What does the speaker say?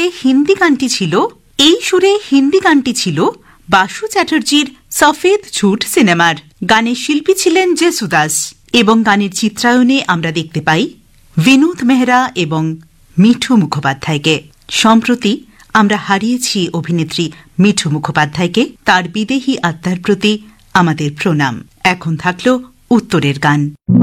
সুরে হিন্দি গানটি ছিল বাসু চ্যাটার্জির সফেদ ঝুট সিনেমার। গানের শিল্পী ছিলেন জেসুদাস এবং গানের চিত্রায়নে আমরা দেখতে পাই বিনোদ মেহরা এবং মিঠু মুখোপাধ্যায়কে। সম্প্রতি আমরা হারিয়েছি অভিনেত্রী মিঠু মুখোপাধ্যায়কে। তার বিদেহী আত্মার প্রতি আমাদের প্রণাম। এখন থাকলো উত্তরের গান।